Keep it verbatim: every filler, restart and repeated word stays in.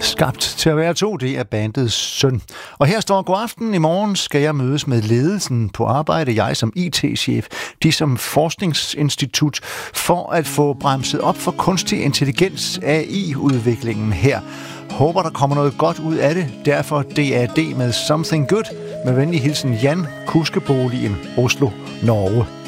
Skabt til at være to, det er bandets søn. Og her står god aften. I morgen skal jeg mødes med ledelsen på arbejde, jeg som I T-chef, de som forskningsinstitut, for at få bremset op for kunstig intelligens A I-udviklingen her. Håber, der kommer noget godt ud af det. Derfor D A D med Something Good. Med venlig hilsen Jan, Kuskeboligen, Oslo, Norge.